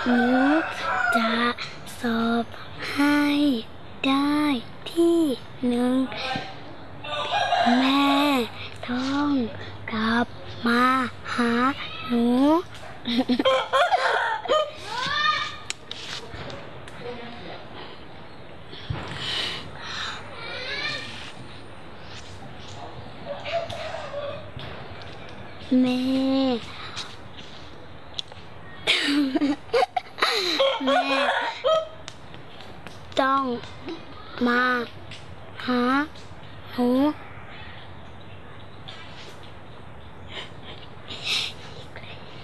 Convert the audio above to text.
หนูจะสอบให้ได้ที่หนึ่งแม่ต้องกลับมาหาหนูแม่แม่ต้องมาหาหนู